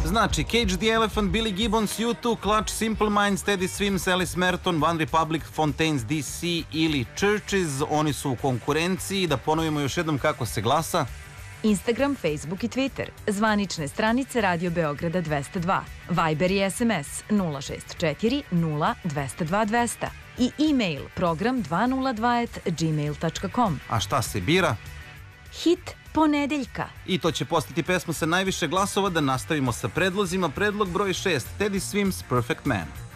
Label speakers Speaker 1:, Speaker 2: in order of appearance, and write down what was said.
Speaker 1: Znači, Cage the Elephant, Billy Gibbons, U2, Clutch, Simple Minds, Teddy Swims, Alice Merton, One Republic, Fontaines DC ili Churches. Oni su u konkurenciji. Da ponovimo još jednom kako se glasa.
Speaker 2: Instagram, Facebook i Twitter. Zvanične stranice Radio Beograda 202. Viber i SMS 064 0 202 200. I e-mail program202@gmail.com.
Speaker 1: A šta se bira?
Speaker 2: Hit ponedeljka.
Speaker 1: I to će postati pesma sa najviše glasova. Da nastavimo sa predlozima. Predlog broj 6, Teddy Swims, Perfect Man.